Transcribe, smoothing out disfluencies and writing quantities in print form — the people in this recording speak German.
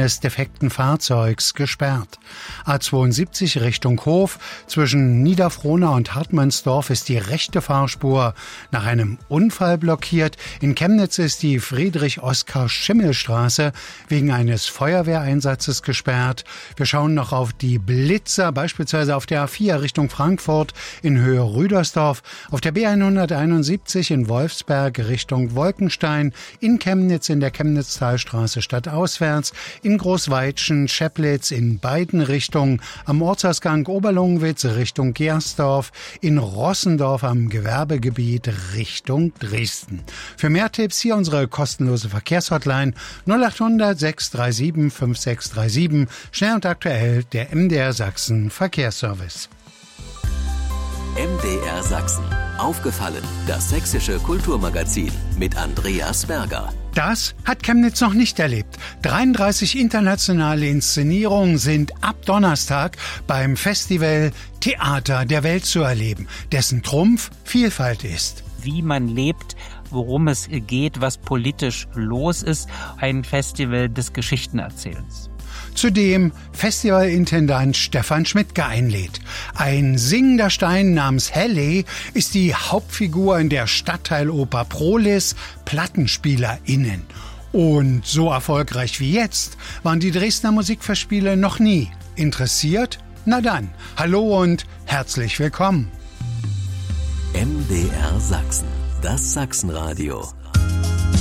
eines defekten Fahrzeugs gesperrt. A72 Richtung Hof zwischen Niederfrohna und Hartmannsdorf ist die rechte Fahrspur nach einem Unfall blockiert. In Chemnitz ist die Friedrich-Oskar-Schimmel-Straße wegen eines Feuerwehreinsatzes gesperrt. Wir schauen noch auf die Blitzer, beispielsweise auf der A4 Richtung Frankfurt in Höhe Rüdersdorf, auf der B171 in Wolfsberg Richtung Wolkenstein, in Chemnitz in der Chemnitztalstraße stadtauswärts, in Großweitschen, Scheplitz in beiden Richtungen, am Ortsausgang Oberlungwitz Richtung Gersdorf, in Rossendorf am Gewerbegebiet Richtung Dresden. Für mehr Tipps hier unsere kostenlose Verkehrshotline 0800 637 5637, schnell und aktuell der MDR Sachsen Verkehrsservice. MDR Sachsen. Aufgefallen, das sächsische Kulturmagazin mit Andreas Berger. Das hat Chemnitz noch nicht erlebt. 33 internationale Inszenierungen sind ab Donnerstag beim Festival Theater der Welt zu erleben, dessen Trumpf Vielfalt ist. Wie man lebt, worum es geht, was politisch los ist. Ein Festival des Geschichtenerzählens. Zu dem Festivalintendant Stefan Schmidtke einlädt. Ein singender Stein namens Helle ist die Hauptfigur in der Stadtteiloper Prolis PlattenspielerInnen. Und so erfolgreich wie jetzt waren die Dresdner Musikfestspiele noch nie. Interessiert? Na dann, hallo und herzlich willkommen. MDR Sachsen, das Sachsenradio.